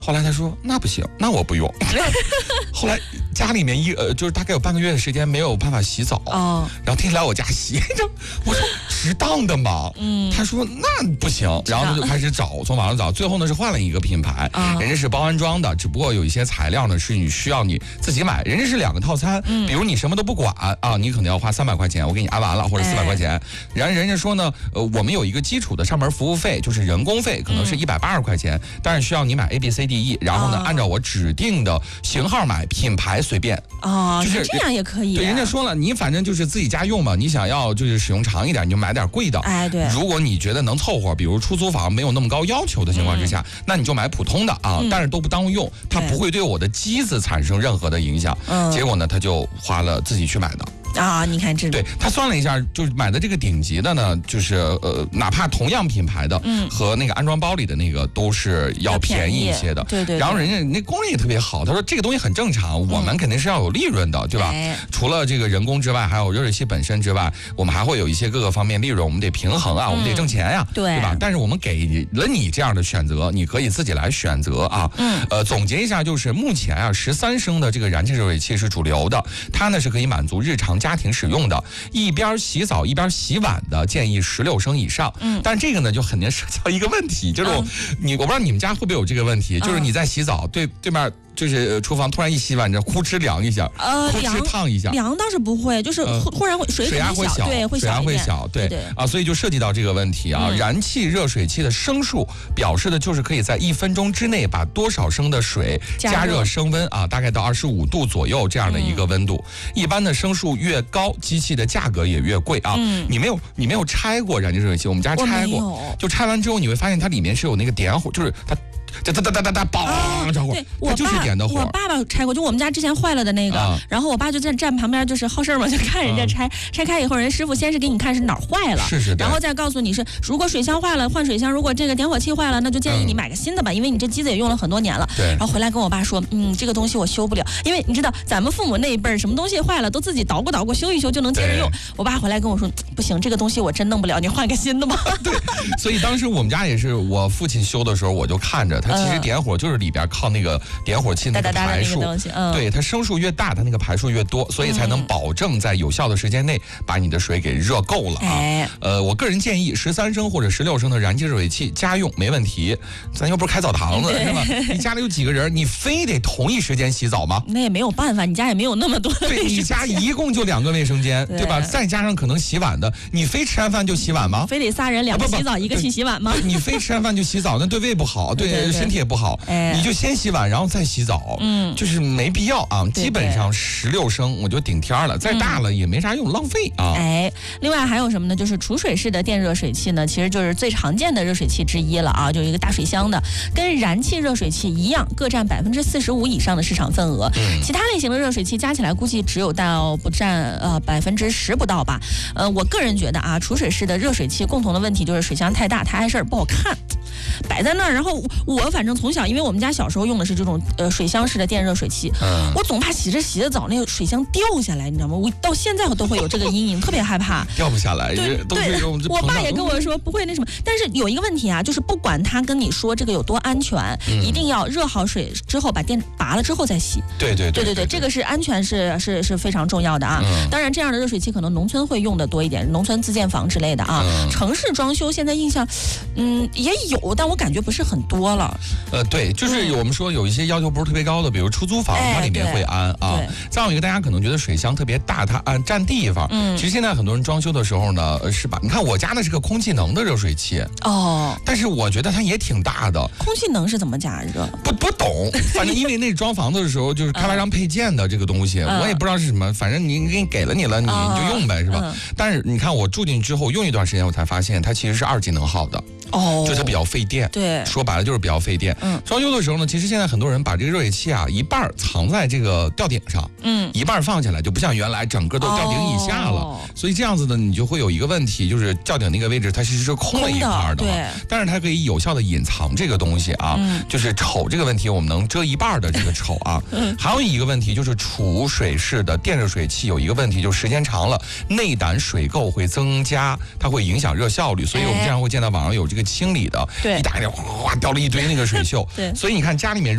后来他说那不行，那我不用。后来家里面就是大概有半个月的时间没有办法洗澡，然后天天来我家洗，我说值当的嘛，他说那不行，然后他就开始找，从网上找，最后呢是换了一个品牌，人家是包安装的，只不过有一些材料呢是你需要你自己买，人家是2个套餐，比如你什么都不管啊，你可能要花300块钱，我给你安完了，或者400块钱，人家说呢，我们有一个基础的上门服务费，就是人工费，可能是180块钱，但是需要你买 ABCDE， 然后呢按照我指定的型号买，品牌随便就是这样也可以。 对，人家说了，你反正就是自己家用嘛，你想要就是使用长一点，你就买点贵的。 对。 如果你觉得能凑合，比如出租房没有那么高要求的情况之下，那你就买普通的啊，但是都不耽误用，它不会对我的机子产生任何的影响。结果呢，他就花了自己去买的。 你看这对他算了一下，就是买的这个顶级的呢，就是哪怕同样品牌的，和那个安装包里的那个都是要便宜一些的。 对。 然后人家那工人也特别好，他说这个东西很正常，我们肯定是要有利润的，对吧？除了这个人工之外，还有热水器本身之外，我们还会有一些各个方面利润，我们得平衡啊，我们得挣钱呀，对吧？但是我们给了你这样的选择，你可以自己来选择啊。总结一下，就是目前啊，13升的这个燃气热水器是主流的，它呢是可以满足日常家庭使用的，一边洗澡一边洗碗的，建议16升以上。但这个呢就肯定涉及到一个问题，就是我不知道你们家会不会有这个问题，就是你在洗澡，对面就是厨房突然一洗碗，这呼哧凉一下，呼哧烫一下。 凉倒是不会，就是忽然会水压会小，对， 水压会小，对啊，所以就涉及到这个问题啊。燃气热水器的升数表示的就是可以在1分钟之内把多少升的水加热升温啊，大概到25度左右这样的一个温度。一般的升数越高，机器的价格也越贵啊。你没有拆过燃气热水器？我们家拆过，就拆完之后你会发现它里面是有那个点火，就是它。梆着火，它就是点的火。 我爸爸拆过，就我们家之前坏了的那个，然后我爸就在站旁边，就是好事嘛，就看人家拆开以后，人师傅先是给你看是哪儿坏了，然后再告诉你是如果水箱坏了换水箱，如果这个点火器坏了，那就建议你买个新的吧，因为你这机子也用了很多年了。然后回来跟我爸说，这个东西我修不了，因为你知道咱们父母那一辈什么东西坏了都自己捣鼓修一修就能接着用。我爸回来跟我说，不行，这个东西我真弄不了，你换个新的吧。 对，所以当时我们家也是我父亲修的时候，我就看着。它其实点火就是里边靠那个点火器那个排数，对，它升数越大，它那个排数越多，所以才能保证在有效的时间内把你的水给热够了啊。我个人建议13升或者16升的燃气热水器家用没问题，咱又不是开澡堂子是吧？你家里有几个人，你非得同一时间洗澡吗？ 那也没有办法，你家也没有那么多。 对，你家一共就2个卫生间，对吧？再加上可能洗碗的，你非吃完饭就洗碗吗？ 非得仨人2个洗澡，1个去洗碗吗？ 你非吃完饭就洗澡，那对胃不好，对身体也不好。你就先洗碗，然后再洗澡，就是没必要啊。基本上16升我就顶天了，再大了也没啥用，浪费啊。 另外还有什么呢？就是储水式的电热水器呢，其实就是最常见的热水器之一了啊，就是一个大水箱的，跟燃气热水器一样，各占45%以上的市场份额。其他类型的热水器加起来估计只有不占10%不到吧。我个人觉得啊，储水式的热水器共同的问题就是水箱太大，太碍事儿，不好看。摆在那儿，然后我反正从小，因为我们家小时候用的是这种水箱式的电热水器，我总怕洗着澡那个水箱掉下来，你知道吗？我到现在我都会有这个阴影，特别害怕掉不下来。 对，我爸也跟我说不会那什么，但是有一个问题啊，就是不管他跟你说这个有多安全，一定要热好水之后把电拔了之后再洗。对，这个是安全是非常重要的啊。当然，这样的热水器可能农村会用的多一点，农村自建房之类的啊。城市装修现在印象，也有，但我感觉不是很多了。 对，就是我们说有一些要求不是特别高的，比如出租房，它里面会安啊。再有一个，大家可能觉得水箱特别大，它占地方。其实现在很多人装修的时候呢，是吧？你看我家那是个空气能的热水器但是我觉得它也挺大的。 空气能是怎么加热？ 不懂，反正因为那装房子的时候就是开发商配件的这个东西，我也不知道是什么，反正你给了你了，你就用呗，是吧？但是你看我住进去之后用一段时间，我才发现它其实是2级能耗的。就它比较费电， 对， 说白了就是比较费电。装修的时候呢，其实现在很多人把这个热水器啊一半藏在这个吊顶上，一半放起来，就不像原来整个都吊顶以下了。所以这样子呢，你就会有一个问题，就是吊顶那个位置它其实是空了一半的，对。但是它可以有效的隐藏这个东西啊，就是丑这个问题我们能遮一半的这个丑啊。还有一个问题就是储水式的电热水器有一个问题，就是时间长了内胆水垢会增加，它会影响热效率，所以我们经常会见到网上有这个清理的，一打开哗掉了一堆那个水锈。所以你看家里面